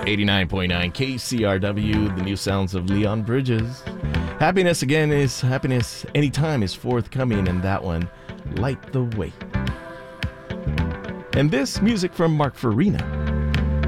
89.9 KCRW, the new sounds of Leon Bridges. Happiness anytime is forthcoming, and that one, Light the Way. And this music from Mark Farina.